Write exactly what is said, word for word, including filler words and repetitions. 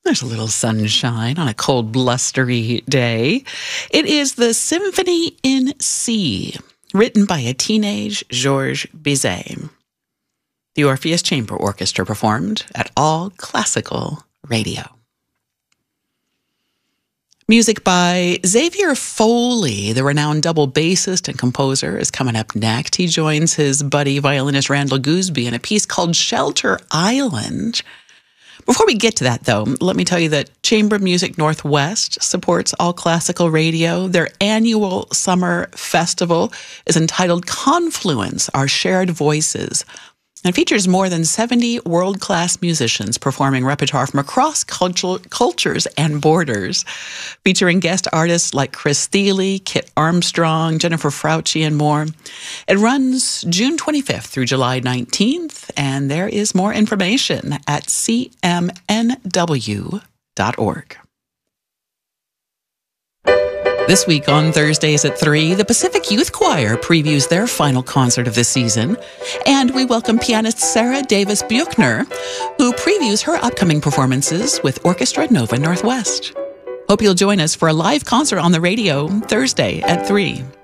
There's a little sunshine on a cold, blustery day. It is the Symphony in C, written by a teenage Georges Bizet. The Orpheus Chamber Orchestra performed at All Classical Radio. Music by Xavier Foley, the renowned double bassist and composer, is coming up next. He joins his buddy violinist Randall Gooseby in a piece called Shelter Island. Before we get to that, though, let me tell you that Chamber Music Northwest supports All Classical Radio. Their annual summer festival is entitled Confluence, Our Shared Voices, and features more than seventy world-class musicians performing repertoire from across cultural, cultures and borders, featuring guest artists like Chris Thile, Kit Armstrong, Jennifer Frautschi, and more. It runs June twenty-fifth through July nineteenth, and there is more information at c m n w dot org. This week on Thursdays at three, the Pacific Youth Choir previews their final concert of the season, and we welcome pianist Sarah Davis Buchner, who previews her upcoming performances with Orchestra Nova Northwest. Hope you'll join us for a live concert on the radio Thursday at three.